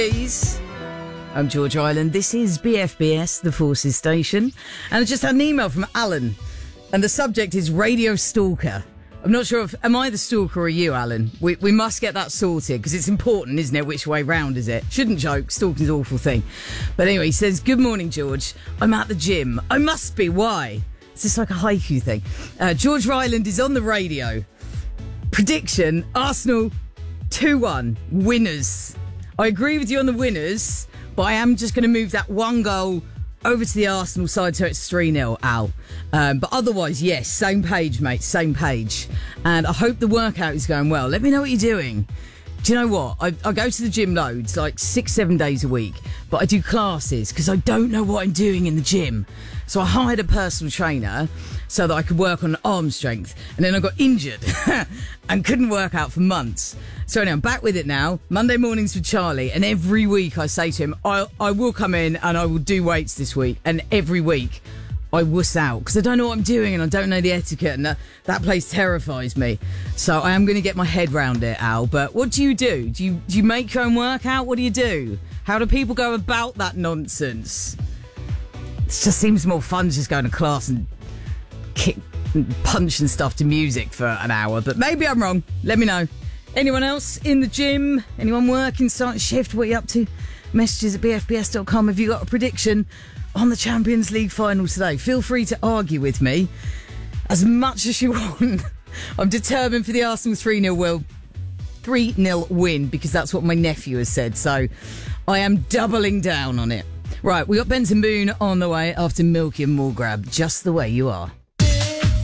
I'm George Island. This is BFBS, the Forces Station. And I just had an email from Alan. And the subject is Radio Stalker. I'm not sure if... Am I the stalker or you, Alan? We must get that sorted, because it's important, isn't it? Which way round is it? Shouldn't joke. Stalking's an awful thing. But anyway, he says, good morning, George. I'm at the gym. I must be. Why? It's just like a haiku thing. George Ryland is on the radio. Prediction, Arsenal 2-1. Winners. I agree with you on the winners, but I am just going to move that one goal over to the Arsenal side so it's 3-0, Al. But otherwise, yes, same page, mate, same page. And I hope the workout is going well. Let me know what you're doing. Do you know what? I go to the gym loads, like 6-7 days a week, but I do classes because I don't know what I'm doing in the gym. So I hired a personal trainer so that I could work on arm strength. And then I got injured and couldn't work out for months. So anyway, I'm back with it now. Monday mornings with Charlie. And every week I say to him, I will come in and I will do weights this week. And every week I wuss out because I don't know what I'm doing and I don't know the etiquette. And that place terrifies me. So I am going to get my head round it, Al. But what do? Do you make your own workout? What do you do? How do people go about that nonsense? It just seems more fun just going to class and kick and punch and stuff to music for an hour. But maybe I'm wrong. Let me know. Anyone else in the gym? Anyone working, starting shift? What are you up to? Messages at bfbs.com. Have you got a prediction on the Champions League final today? Feel free to argue with me as much as you want. I'm determined for the Arsenal 3-0 win because that's what my nephew has said. So I am doubling down on it. Right, we got Benson Boone on the way after Milky and More Grab, just the way you are.